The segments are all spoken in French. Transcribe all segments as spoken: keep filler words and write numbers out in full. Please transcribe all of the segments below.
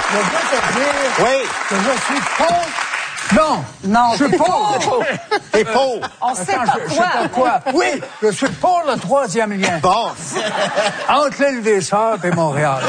Je veux te dire Oui. que je suis pauvre. Non. Non, je suis t'es pauvre. T'es pauvre. On sait Attends, pas je, je quoi. sais pas quoi. Oui, je suis pour le troisième lien. Bon. Entre l'île des Sœurs et Montréal.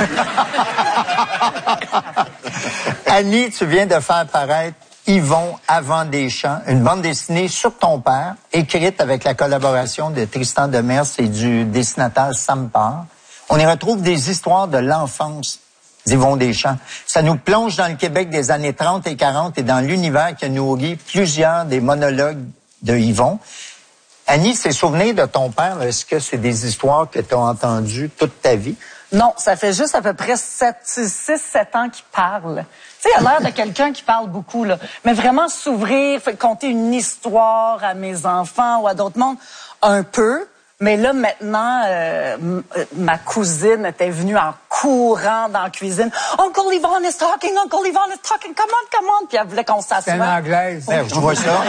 Annie, tu viens de faire paraître Yvon avant des champs, une bande dessinée sur ton père, écrite avec la collaboration de Tristan Demers et du dessinateur Sam Parr. On y retrouve des histoires de l'enfance d'Yvon Deschamps. Ça nous plonge dans le Québec des années trente et quarante et dans l'univers qui a nourri plusieurs des monologues de Yvon. Annie, ces souvenirs de ton père, est-ce que c'est des histoires que tu as entendues toute ta vie? Non, ça fait juste à peu près six sept ans qu'il parle. Tu sais, il a l'air de quelqu'un qui parle beaucoup, là. Mais vraiment s'ouvrir, fait conter une histoire à mes enfants ou à d'autres mondes, un peu. Mais là, maintenant, euh, ma cousine était venue en courant dans la cuisine. « Uncle Yvon is talking, Uncle Yvon is talking, come on, come on! » Puis elle voulait qu'on s'assoie. C'est une anglaise. Ben, je vois ça.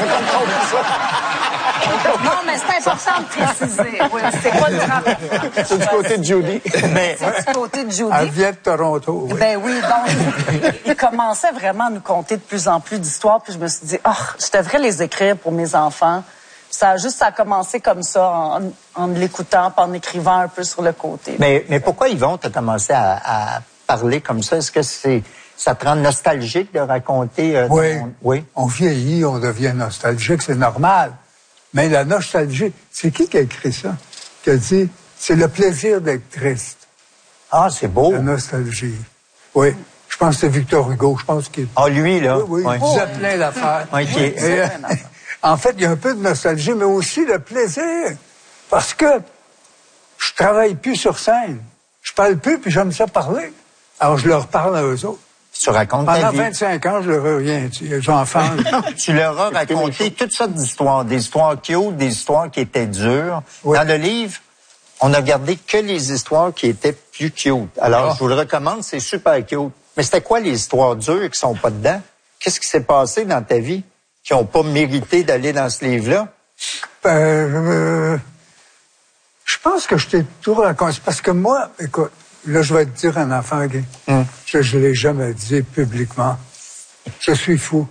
Non, mais c'est important de préciser. Oui, c'est pas le grand... C'est du côté de Judy. Mais, C'est du côté de Judy. Elle vient de Toronto. Oui. Ben oui, donc, il commençait vraiment à nous conter de plus en plus d'histoires, puis je me suis dit, oh, je devrais les écrire pour mes enfants. Ça a juste ça a commencé comme ça, en, en l'écoutant, puis en écrivant un peu sur le côté. mais, mais pourquoi Yvon t'a commencé à, à parler comme ça? Est-ce que c'est ça te rend nostalgique de raconter? Euh, Oui. ton... oui. On vieillit, on devient nostalgique, c'est normal. Mais la nostalgie, c'est qui qui a écrit ça? Qui a dit, c'est le plaisir d'être triste. Ah, c'est beau. La nostalgie. Oui. Je pense que c'est Victor Hugo. Je pense qu'il... Ah, lui, là. Oui, oui, Ouais. il disait plein d'affaires. OK. Et, euh, en fait, il y a un peu de nostalgie, mais aussi le plaisir. Parce que je travaille plus sur scène. Je parle plus, puis j'aime ça parler. Alors, je leur parle à eux autres. Tu racontes ta Pendant vie. vingt-cinq ans, je leur ai rien dit. J'enfants. Tu leur as raconté toutes sortes d'histoires, des histoires cute, des histoires qui étaient dures. Oui. Dans le livre, on a gardé que les histoires qui étaient plus cute. Alors, Ah. je vous le recommande, c'est super cute. Mais c'était quoi les histoires dures qui sont pas dedans? Qu'est-ce qui s'est passé dans ta vie qui n'ont pas mérité d'aller dans ce livre-là? Ben, euh, je pense que je t'ai tout raconté. Parce que moi, écoute, là, je vais te dire un enfant gay. Hum. Je, je l'ai jamais dit publiquement. Je suis fou.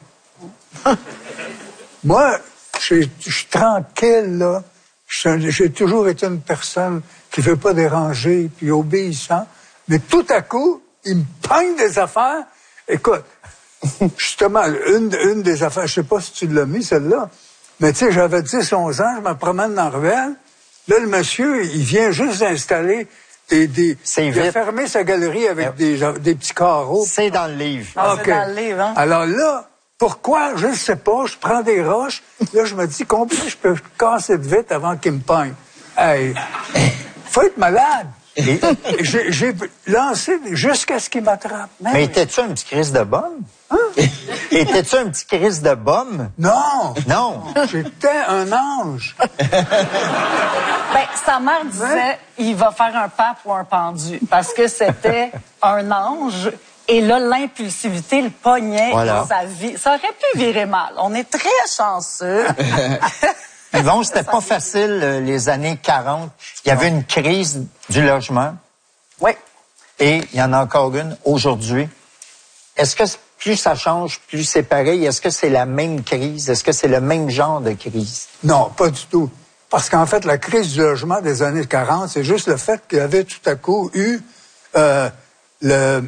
Moi, je je suis tranquille, là. Je- J'ai toujours été une personne qui veut pas déranger, puis obéissant. Mais tout à coup, il me pogne des affaires. Écoute, justement, une, une des affaires, je sais pas si tu l'as mis, celle-là, mais tu sais, j'avais dix onze ans, je me promène dans la ruelle. Là, le monsieur, il vient juste d'installer des... des C'est il a vite. fermé sa galerie avec Eh. des, des petits carreaux. C'est dans le livre. Ah, OK. c'est dans le livre, hein? Alors là, pourquoi? Je ne sais pas. Je prends des roches. Là, je me dis, combien je peux casser de vite avant qu'il me pogne? Hey, faut être malade. Et- J'ai j'ai lancé jusqu'à ce qu'il m'attrape. Ben mais oui. étais-tu un petit Christ de bombe? Étais-tu un petit Christ de bombe? Non! Non. J'étais un ange. Ben, sa mère disait, il va faire un pape ou un pendu, parce que c'était un ange. Et là, l'impulsivité le pognait Voilà. dans sa vie. Ça aurait pu virer mal. On est très chanceux. Yvon, c'était pas facile, euh, les années quarante. Il y avait une crise du logement Oui. et il y en a encore une aujourd'hui. Est-ce que plus ça change, plus c'est pareil? Est-ce que c'est la même crise? Est-ce que c'est le même genre de crise? Non, pas du tout. Parce qu'en fait, la crise du logement des années quarante, c'est juste le fait qu'il y avait tout à coup eu euh, le,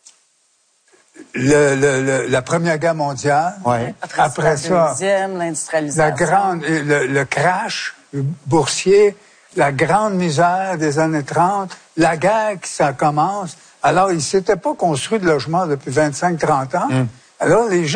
le, le, le- la Première Guerre mondiale. Ouais. Après la ça, deuxième, l'industrialisation. la grande, le, le crash boursier, la grande misère des années trente, la guerre qui ça commence. Alors, il s'était pas construit de logement depuis vingt-cinq trente ans. Alors, les gens